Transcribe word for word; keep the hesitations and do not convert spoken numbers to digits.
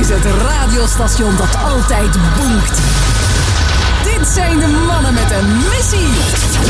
is het radiostation dat altijd boenkt. Dit zijn de mannen met een missie.